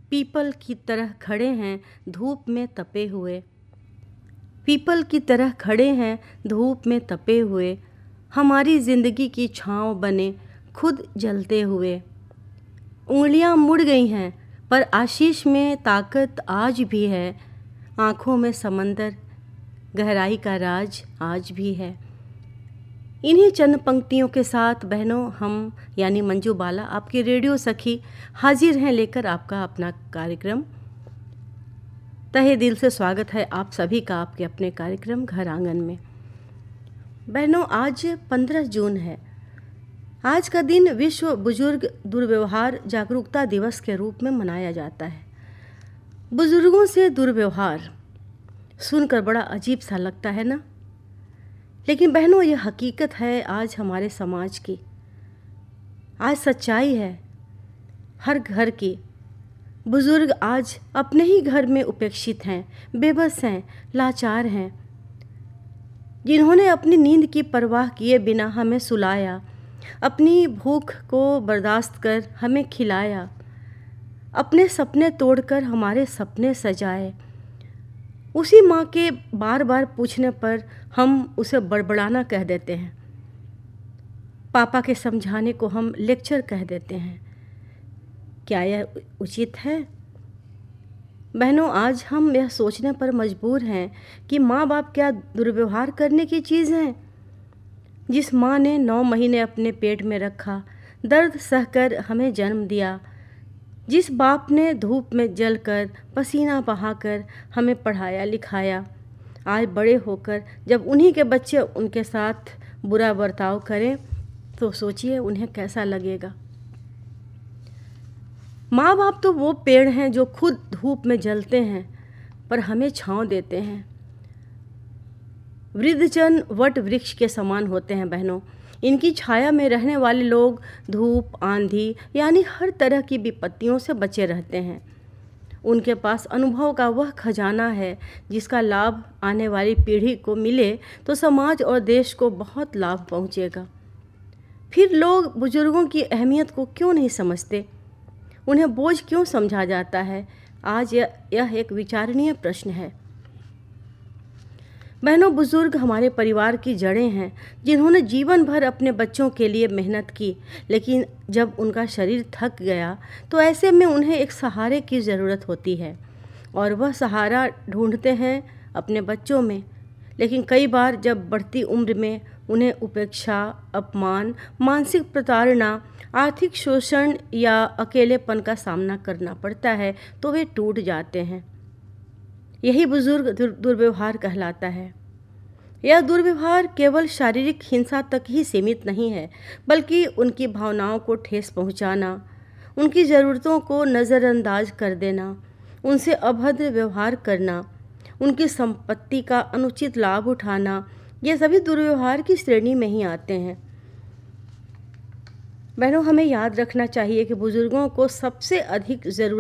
People की तरह खड़े हैं धूप में तपे हुए। पीपल की तरह खड़े हैं धूप में तपे हुए, हमारी ज़िंदगी की छाँव बने खुद जलते हुए। उंगलियां मुड़ गई हैं पर आशीष में ताकत आज भी है, आँखों में समंदर गहराई का राज आज भी है। इन्हीं चंद पंक्तियों के साथ बहनों, हम यानी मंजू बाला आपकी रेडियो सखी हाजिर हैं लेकर आपका अपना कार्यक्रम। तहे दिल से स्वागत है आप सभी का आपके अपने कार्यक्रम घर आंगन में। बहनों, आज 15 जून है। आज का दिन विश्व बुजुर्ग दुर्व्यवहार जागरूकता दिवस के रूप में मनाया जाता है। बुजुर्गों से दुर्व्यवहार सुनकर बड़ा अजीब सा लगता है ना, लेकिन बहनों यह हकीकत है आज हमारे समाज की, आज सच्चाई है हर घर की। बुजुर्ग आज अपने ही घर में उपेक्षित हैं, बेबस हैं, लाचार हैं, जिन्होंने अपनी नींद की परवाह किए बिना हमें सुलाया, अपनी भूख को बर्दाश्त कर हमें खिलाया, अपने सपने तोड़कर हमारे सपने सजाए। उसी माँ के बार बार पूछने पर हम उसे बड़बड़ाना कह देते हैं, पापा के समझाने को हम लेक्चर कह देते हैं। क्या यह उचित है? बहनों, आज हम यह सोचने पर मजबूर हैं कि माँ बाप क्या दुर्व्यवहार करने की चीज़ हैं? जिस माँ ने 9 महीने अपने पेट में रखा, दर्द सहकर हमें जन्म दिया, जिस बाप ने धूप में जलकर पसीना बहाकर हमें पढ़ाया लिखाया, आज बड़े होकर जब उन्हीं के बच्चे उनके साथ बुरा बर्ताव करें तो सोचिए उन्हें कैसा लगेगा। माँ बाप तो वो पेड़ हैं जो खुद धूप में जलते हैं पर हमें छांव देते हैं। वृद्धजन वट वृक्ष के समान होते हैं बहनों। इनकी छाया में रहने वाले लोग धूप, आंधी यानी हर तरह की विपत्तियों से बचे रहते हैं। उनके पास अनुभव का वह खजाना है जिसका लाभ आने वाली पीढ़ी को मिले तो समाज और देश को बहुत लाभ पहुंचेगा। फिर लोग बुजुर्गों की अहमियत को क्यों नहीं समझते? उन्हें बोझ क्यों समझा जाता है? आज यह एक विचारणीय प्रश्न है। बहनों, बुजुर्ग हमारे परिवार की जड़ें हैं, जिन्होंने जीवन भर अपने बच्चों के लिए मेहनत की, लेकिन जब उनका शरीर थक गया तो ऐसे में उन्हें एक सहारे की ज़रूरत होती है और वह सहारा ढूंढते हैं अपने बच्चों में। लेकिन कई बार जब बढ़ती उम्र में उन्हें उपेक्षा, अपमान, मानसिक प्रताड़ना, आर्थिक शोषण या अकेलेपन का सामना करना पड़ता है तो वे टूट जाते हैं। यही बुजुर्ग दुर्व्यवहार कहलाता है। यह दुर्व्यवहार केवल शारीरिक हिंसा तक ही सीमित नहीं है, बल्कि उनकी भावनाओं को ठेस पहुंचाना, उनकी ज़रूरतों को नज़रअंदाज कर देना, उनसे अभद्र व्यवहार करना, उनकी संपत्ति का अनुचित लाभ उठाना, ये सभी दुर्व्यवहार की श्रेणी में ही आते हैं। बहनों, हमें याद रखना चाहिए कि बुजुर्गों को सबसे अधिक ज़रूरत